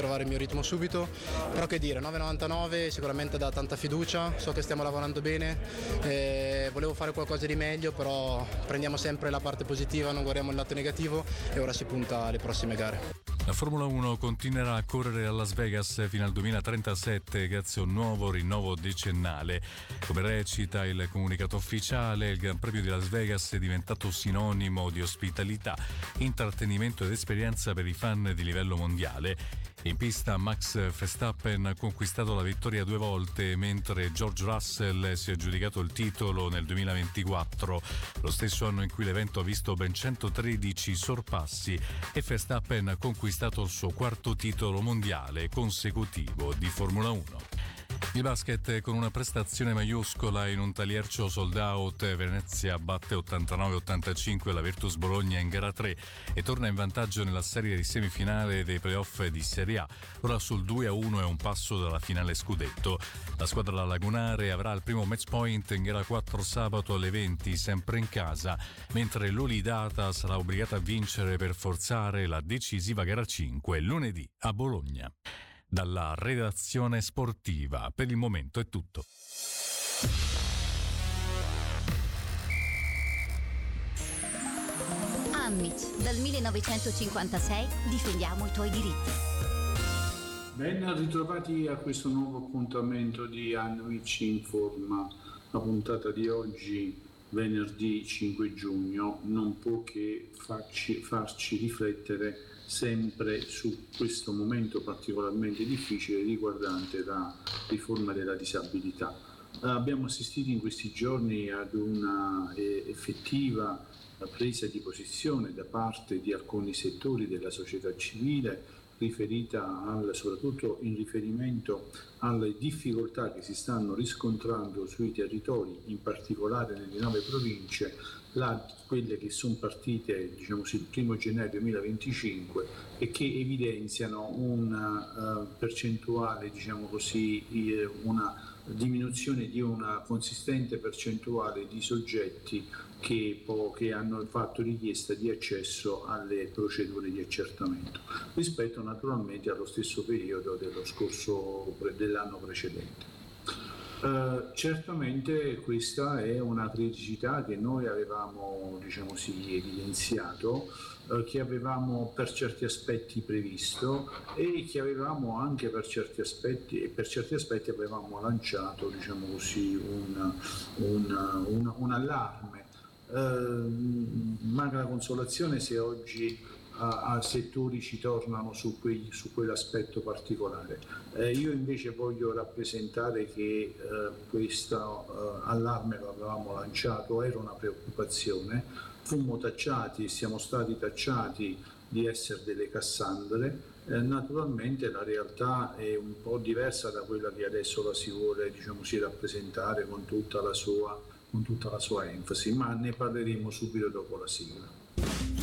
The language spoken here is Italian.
trovare il mio ritmo subito, però che dire, 9,99 sicuramente dà tanta fiducia, so che stiamo lavorando bene, volevo fare qualcosa di meglio, però prendiamo sempre la parte positiva, non guardiamo il lato negativo e ora si punta alle prossime gare. La Formula 1 continuerà a correre a Las Vegas fino al 2037 grazie a un nuovo rinnovo decennale. Come recita il comunicato ufficiale, il Gran Premio di Las Vegas è diventato sinonimo di ospitalità, intrattenimento ed esperienza per i fan di livello mondiale. In pista Max Verstappen ha conquistato la vittoria 2 volte, mentre George Russell si è aggiudicato il titolo nel 2024, lo stesso anno in cui l'evento ha visto ben 113 sorpassi, e Verstappen ha conquistato il suo 4º titolo mondiale consecutivo di Formula 1. Il basket con una prestazione maiuscola in un taliercio sold out. Venezia batte 89-85 la Virtus Bologna in gara 3 e torna in vantaggio nella serie di semifinale dei playoff di Serie A. Ora sul 2-1 è un passo dalla finale scudetto. La squadra lagunare avrà il primo match point in gara 4 sabato alle 20, sempre in casa, mentre l'Olidata sarà obbligata a vincere per forzare la decisiva gara 5 lunedì a Bologna. Dalla redazione sportiva per il momento è tutto. Anmit, dal 1956 difendiamo i tuoi diritti. Ben ritrovati a questo nuovo appuntamento di Anmit Informa. La puntata di oggi, venerdì 5 giugno, non può che farci riflettere sempre su questo momento particolarmente difficile riguardante la riforma della disabilità. Abbiamo assistito in questi giorni ad una effettiva presa di posizione da parte di alcuni settori della società civile riferita soprattutto in riferimento alle difficoltà che si stanno riscontrando sui territori, in particolare nelle 9 province, quelle che sono partite il 1 gennaio 2025 e che evidenziano una percentuale, una diminuzione di una consistente percentuale di soggetti che hanno fatto richiesta di accesso alle procedure di accertamento rispetto naturalmente allo stesso periodo dell'anno precedente. Certamente questa è una criticità che noi avevamo evidenziato, che avevamo per certi aspetti previsto e che avevamo anche per certi aspetti avevamo lanciato un allarme. Manca la consolazione se oggi a settori ci tornano su quell'aspetto particolare. Io invece voglio rappresentare che questo allarme lo avevamo lanciato, era una preoccupazione, fummo tacciati e siamo stati tacciati di essere delle Cassandre. Naturalmente la realtà è un po' diversa da quella che adesso la si vuole rappresentare con tutta la sua enfasi, ma ne parleremo subito dopo la sigla.